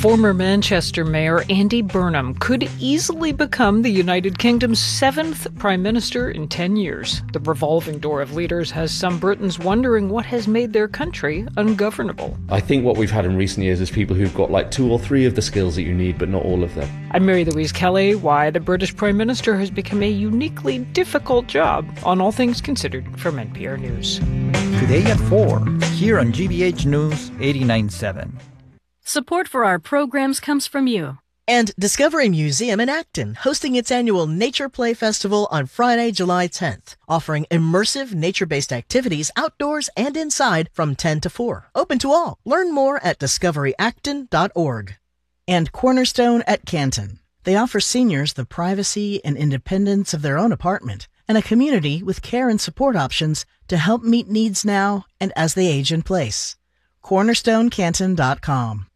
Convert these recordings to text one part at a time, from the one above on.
Former Manchester Mayor Andy Burnham could easily become the United Kingdom's 7th Prime Minister in 10 years. The revolving door of leaders has some Britons wondering what has made their country ungovernable. I think what we've had in recent years is people who've got like 2 or 3 of the skills that you need, but not all of them. I'm Mary-Louise Kelly. Why the British Prime Minister has become a uniquely difficult job on All Things Considered from NPR News. Today at 4, here on GBH News 89.7. Support for our programs comes from you. And Discovery Museum in Acton, hosting its annual Nature Play Festival on Friday, July 10th, offering immersive nature-based activities outdoors and inside from 10 to 4. Open to all. Learn more at discoveryacton.org. And Cornerstone at Canton. They offer seniors the privacy and independence of their own apartment and a community with care and support options to help meet needs now and as they age in place. CornerstoneCanton.com.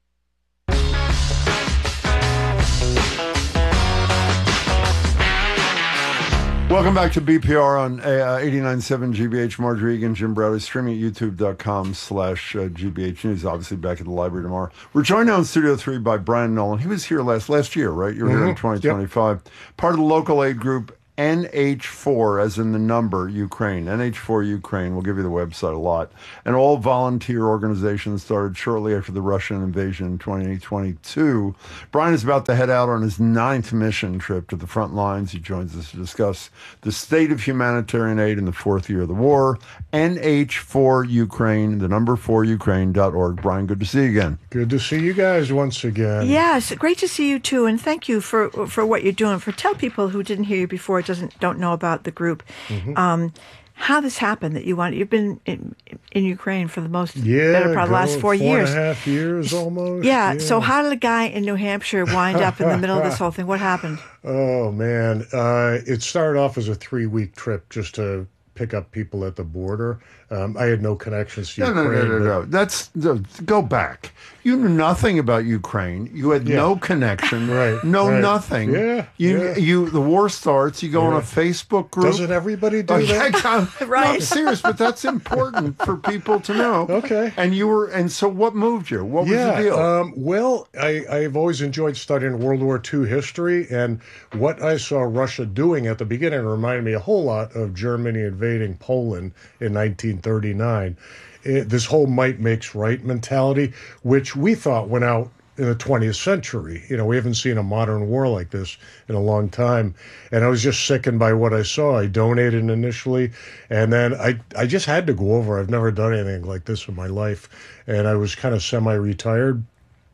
Welcome back to BPR on 89.7 GBH. Marjorie Egan, Jim Browder, streaming at youtube.com/GBH News. Obviously back at the library tomorrow. We're joined now in Studio 3 by Brian Nolan. He was here last year, right? You were here in 2025. Yep. Part of the local aid group NH4, as in the number, Ukraine. NH4 Ukraine. We'll give you the website a lot. An all-volunteer organization started shortly after the Russian invasion in 2022. Brian is about to head out on his 9th mission trip to the front lines. He joins us to discuss the state of humanitarian aid in the 4th year of the war. NH4 Ukraine, the number 4Ukraine.org. Brian, good to see you again. Good to see you guys once again. Yes, great to see you too, and thank you for what you're doing. Tell people who didn't hear you before, don't know about the group, how this happened. You've been in Ukraine for the better part of the last 4 years. 4.5 years almost. Yeah. So how did a guy in New Hampshire wind up in the middle of this whole thing? What happened? Oh man, it started off as a 3-week trip just to pick up people at the border. I had no connections to Ukraine. No. Go back. You knew nothing about Ukraine. You had no connection. Nothing. The war starts. You go on a Facebook group. Doesn't everybody do that? Right. No, serious, but that's important for people to know. Okay. And so what moved you? What was the deal? Well, I've always enjoyed studying World War II history, and what I saw Russia doing at the beginning reminded me a whole lot of Germany invading Poland in 1939. This whole might makes right mentality, which we thought went out in the 20th century. We haven't seen a modern war like this in a long time. And I was just sickened by what I saw. I donated initially, and then I just had to go over. I've never done anything like this in my life, and I was kind of semi-retired.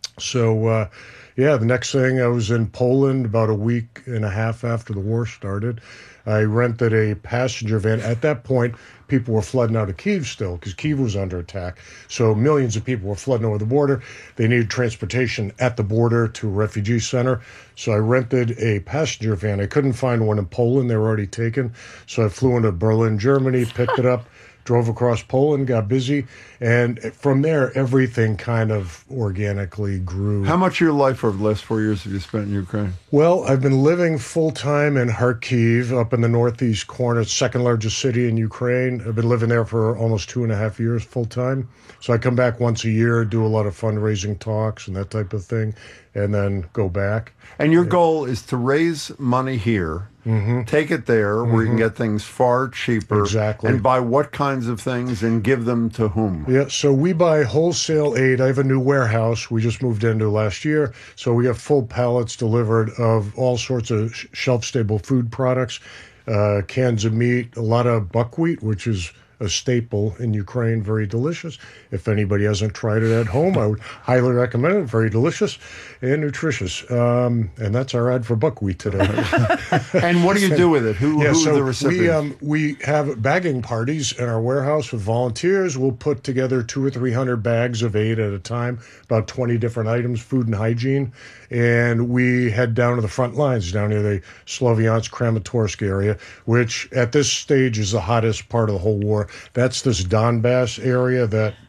So, the next thing, I was in Poland about a week and a half after the war started. I rented a passenger van. At that point, people were flooding out of Kyiv still because Kyiv was under attack. So millions of people were flooding over the border. They needed transportation at the border to a refugee center. So I rented a passenger van. I couldn't find one in Poland. They were already taken. So I flew into Berlin, Germany, picked it up, drove across Poland, got busy, and from there, everything kind of organically grew. How much of your life over the last 4 years have you spent in Ukraine? Well, I've been living full-time in Kharkiv, up in the northeast corner, second largest city in Ukraine. I've been living there for almost 2.5 years full-time. So I come back once a year, do a lot of fundraising talks and that type of thing, and then go back. And your goal is to raise money here, take it there where you can get things far cheaper. Exactly. And buy what kinds of things and give them to whom? Yeah, so we buy wholesale aid. I have a new warehouse we just moved into last year. So we have full pallets delivered of all sorts of shelf-stable food products, cans of meat, a lot of buckwheat, which is a staple in Ukraine, very delicious. If anybody hasn't tried it at home, I would highly recommend it. Very delicious and nutritious. And that's our ad for buckwheat today. And what do you do with it? Who are the recipients? We have bagging parties in our warehouse with volunteers. We'll put together 200 or 300 bags of aid at a time, about 20 different items, food and hygiene. And we head down to the front lines, down near the Sloviansk, Kramatorsk area, which at this stage is the hottest part of the whole war. That's this Donbass area that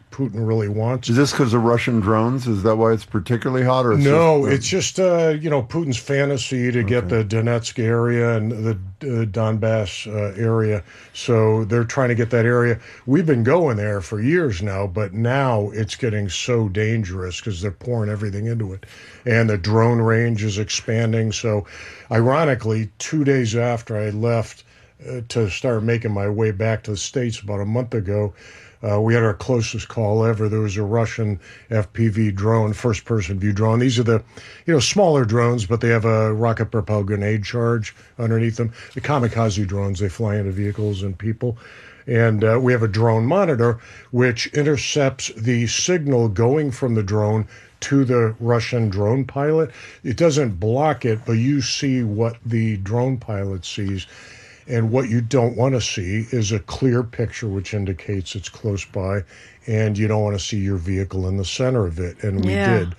Putin really wants. Is this because of Russian drones? Is that why it's particularly hot? Or it's just Putin's fantasy to get the Donetsk area and the Donbass area. So they're trying to get that area. We've been going there for years now, but now it's getting so dangerous because they're pouring everything into it. And the drone range is expanding. So ironically, 2 days after I left to start making my way back to the States about a month ago, we had our closest call ever. There was a Russian FPV drone, first-person view drone. These are the, smaller drones, but they have a rocket-propelled grenade charge underneath them. The kamikaze drones, they fly into vehicles and people. And we have a drone monitor, which intercepts the signal going from the drone to the Russian drone pilot. It doesn't block it, but you see what the drone pilot sees. And what you don't want to see is a clear picture, which indicates it's close by, and you don't want to see your vehicle in the center of it. And we did.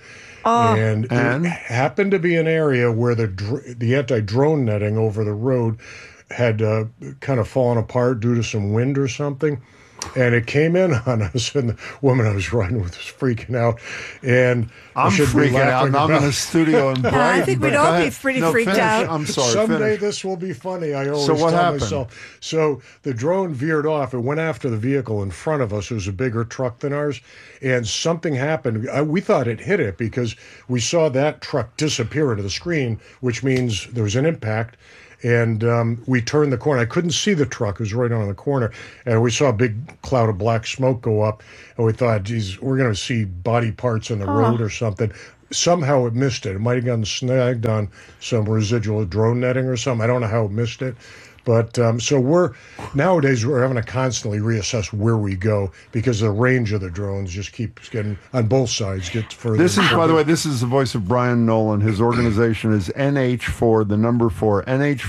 And it happened to be an area where the anti-drone netting over the road had kind of fallen apart due to some wind or something. And it came in on us, and the woman I was riding with was freaking out. And I'm freaking out, and I'm in the studio in Brighton. I think we'd all be pretty freaked out. I'm sorry. Someday this will be funny. I always tell myself. So the drone veered off. It went after the vehicle in front of us. It was a bigger truck than ours. And something happened. We thought it hit it because we saw that truck disappear into the screen, which means there was an impact. And we turned the corner. I couldn't see the truck. It was right on the corner. And we saw a big cloud of black smoke go up. And we thought, geez, we're going to see body parts on the road or something. Somehow it missed it. It might have gotten snagged on some residual drone netting or something. I don't know how it missed it. But so nowadays we're having to constantly reassess where we go because the range of the drones just keeps getting, on both sides, gets further. This is, by the way, this is the voice of Brian Nolan. His organization is NH4, the number 4,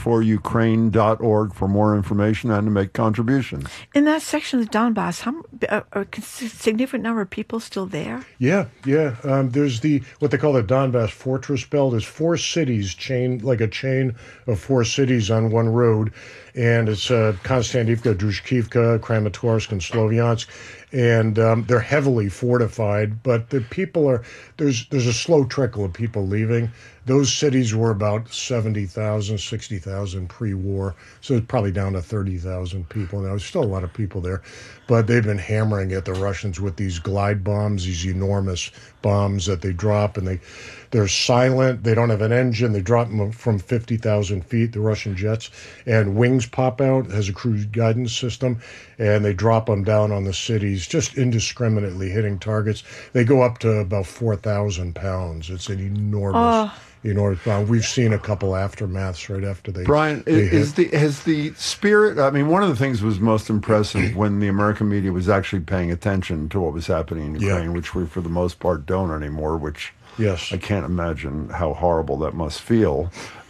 nh4ukraine.org for more information and to make contributions. In that section of the Donbass, a significant number of people still there? Yeah. There's what they call the Donbass Fortress Belt. There's 4 cities chained, like a chain of 4 cities on one road. And it's Konstantivka, Drushkivka, Kramatorsk, and Sloviansk. And they're heavily fortified, but the people there's a slow trickle of people leaving. Those cities were about 70,000, 60,000 pre-war, so it's probably down to 30,000 people now. There's still a lot of people there, but they've been hammering at the Russians with these glide bombs, these enormous bombs that they drop, and they're silent. They don't have an engine. They drop them from 50,000 feet, the Russian jets, and wings pop out. It has a cruise guidance system, and they drop them down on the cities, just indiscriminately hitting targets. They go up to about 4,000 pounds. It's an enormous bomb. We've seen a couple aftermaths right after they. Brian, has the spirit? I mean, one of the things was most impressive when the American media was actually paying attention to what was happening in Ukraine, which we, for the most part, don't anymore. Which I can't imagine how horrible that must feel.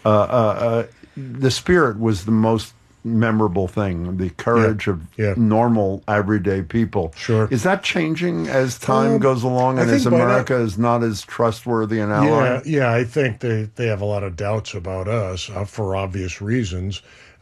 The spirit was the most memorable thing, the courage of normal, everyday people. Sure. Is that changing as time goes along and as America is not as trustworthy an ally? Yeah, I think they have a lot of doubts about us for obvious reasons.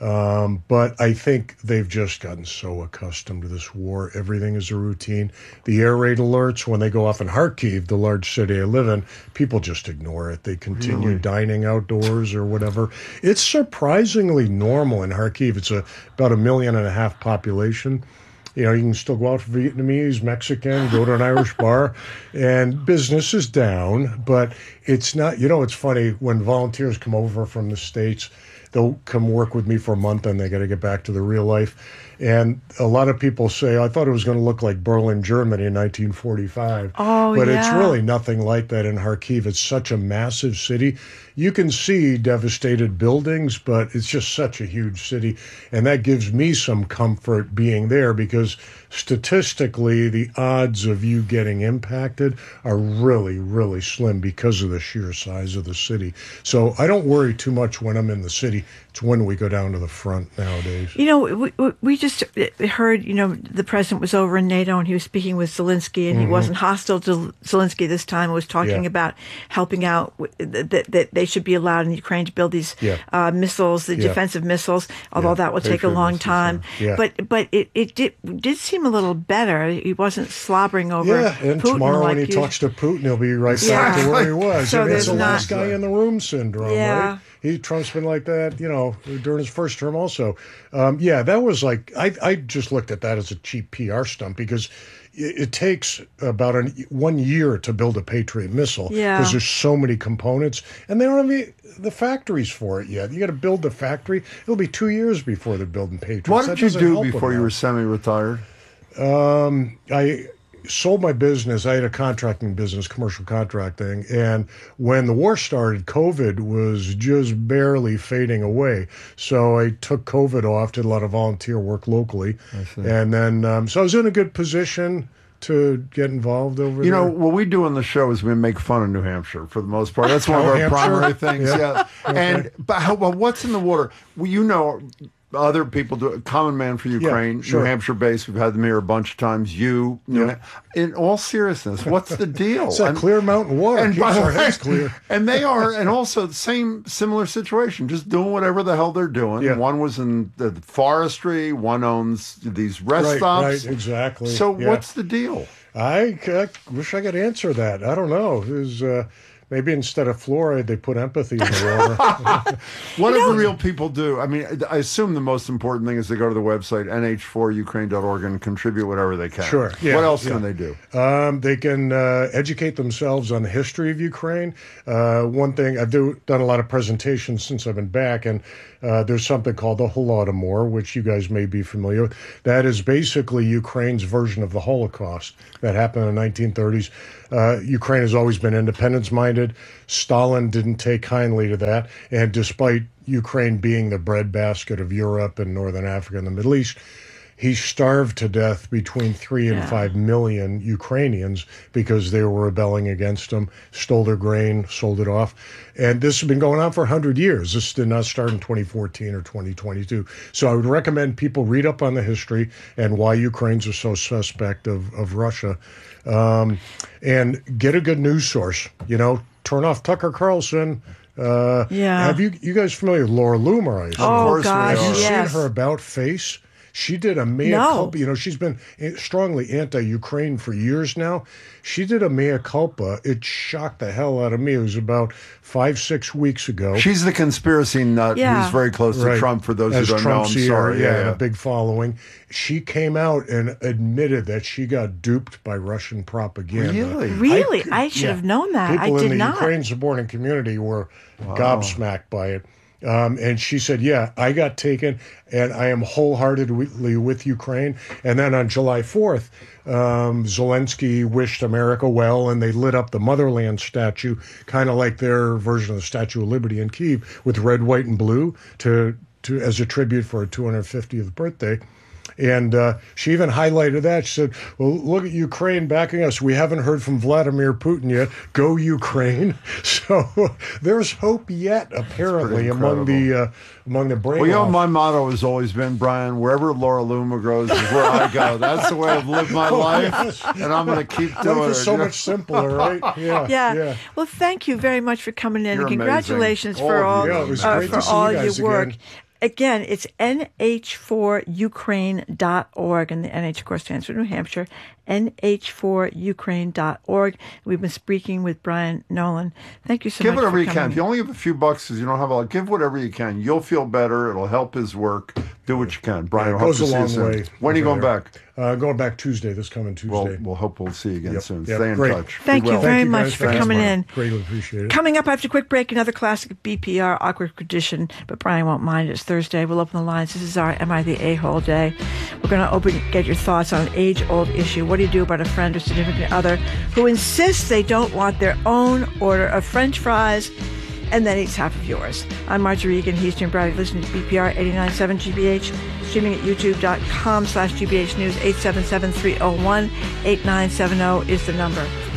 But I think they've just gotten so accustomed to this war. Everything is a routine. The air raid alerts, when they go off in Kharkiv, the large city I live in, people just ignore it. They continue dining outdoors or whatever. It's surprisingly normal in Kharkiv. It's about 1.5 million population. You can still go out for Vietnamese, Mexican, go to an Irish bar, and business is down. But it's not, it's funny, when volunteers come over from the States, they'll come work with me for a month and they got to get back to the real life. And a lot of people say, I thought it was going to look like Berlin, Germany in 1945. But it's really nothing like that in Kharkiv. It's such a massive city. You can see devastated buildings, but it's just such a huge city. And that gives me some comfort being there because statistically, the odds of you getting impacted are really, really slim because of the sheer size of the city. So I don't worry too much when I'm in the city. It's when we go down to the front nowadays. We just just heard, the president was over in NATO and he was speaking with Zelensky, and he wasn't hostile to Zelensky this time. He was talking about helping out, that they should be allowed in Ukraine to build these missiles, the defensive missiles, although that will take a long time. But it did seem a little better. He wasn't slobbering over and Putin tomorrow when he talks to Putin, he'll be right back to where he was. So it's the last guy in the room syndrome, right? Trump's been like that, during his first term also. That was like, I just looked at that as a cheap PR stunt, because it takes about 1 year to build a Patriot missile, because there's so many components, and they don't have the factories for it yet. You got to build the factory. It'll be 2 years before they're building Patriots. What did you do before you were semi-retired? I sold my business. I had a contracting business, commercial contracting. And when the war started, COVID was just barely fading away. So I took COVID off, did a lot of volunteer work locally. And then, so I was in a good position to get involved over there. What we do on the show is we make fun of New Hampshire for the most part. That's one of our primary things. Yeah. Okay. But what's in the water? Well, other people do it. Common Man for Ukraine, New Hampshire based. We've had them here a bunch of times. In all seriousness, what's the deal? It's that clear mountain water. And keeps our heads clear. And they are, and also the similar situation, just doing whatever the hell they're doing. Yeah. One was in the forestry. One owns these rest stops. Right, exactly. So what's the deal? I wish I could answer that. I don't know. Maybe instead of fluoride, they put empathy in the water. What do the real people do? I mean, I assume the most important thing is they go to the website, nh4ukraine.org, and contribute whatever they can. Sure. Yeah, what else can they do? They can educate themselves on the history of Ukraine. One thing, I've done a lot of presentations since I've been back, and there's something called the Holodomor, which you guys may be familiar with. That is basically Ukraine's version of the Holocaust that happened in the 1930s. Ukraine has always been independence-minded. Stalin didn't take kindly to that. And despite Ukraine being the breadbasket of Europe and Northern Africa and the Middle East, he starved to death between 3 and 5 million Ukrainians because they were rebelling against him, stole their grain, sold it off. And this has been going on for 100 years. This did not start in 2014 or 2022. So I would recommend people read up on the history and why Ukrainians are so suspect of Russia. And get a good news source. Turn off Tucker Carlson. Have you guys familiar with Laura Loomer? Of course, gosh, have you seen her about face? She did a mea culpa. She's been strongly anti-Ukraine for years now. She did a mea culpa. It shocked the hell out of me. It was about 5-6 weeks ago. She's the conspiracy nut who's very close to Trump, for those who don't know. I'm sorry. And a big following. She came out and admitted that she got duped by Russian propaganda. Really? I should have known that. People I did in the not. Ukraine supporting community were gobsmacked by it. And she said, I got taken, and I am wholeheartedly with Ukraine. And then on July 4th, Zelensky wished America well, and they lit up the Motherland statue, kind of like their version of the Statue of Liberty in Kyiv, with red, white, and blue to as a tribute for her 250th birthday. And she even highlighted that. She said, well, look at Ukraine backing us. We haven't heard from Vladimir Putin yet. Go Ukraine. So there's hope yet, apparently, among the brain. Well, my motto has always been, Brian, wherever Laura Loomer goes is where I go. That's the way I've lived my life, and I'm going to keep doing it. Life is so much simpler, right? Yeah. Well, thank you very much for coming in. You're and congratulations amazing. for all it was great to see you guys your work. again. Again, it's nh4ukraine.org, and the NH, of course, stands for New Hampshire, nh4ukraine.org. We've been speaking with Brian Nolan. Thank you so much Give whatever for you coming. can. If you only have a few bucks because you don't have a lot, give whatever you can. You'll feel better. It'll help his work. Do what you can. Brian, It hope goes to a see you long soon. way. When are you going back? Going back Tuesday, this coming Tuesday. We'll hope we'll see you again soon. Yep. Stay in Great. touch. Thank Be you well. very Thank you much guys. for Thanks, coming Mark. in. Greatly appreciate it. Coming up after a quick break, another classic BPR, Awkward Tradition, but Brian won't mind. It's Thursday. We'll open the lines. This is our Am I the A-Hole Day. We're going to get your thoughts on an age-old issue. What do you do about a friend or significant other who insists they don't want their own order of French fries and then eats half of yours? I'm Marjorie Egan. He's Jim Browdy. Listening to BPR 89.7 GBH. Streaming at youtube.com/GBH News. 877-301-8970 is the number.